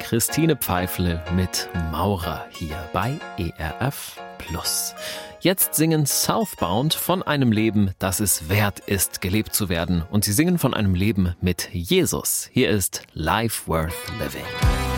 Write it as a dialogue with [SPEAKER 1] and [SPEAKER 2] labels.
[SPEAKER 1] Christine Pfeifle mit Maurer hier bei ERF Plus. Jetzt singen Southbound von einem Leben, das es wert ist, gelebt zu werden. Und sie singen von einem Leben mit Jesus. Hier ist Life Worth Living.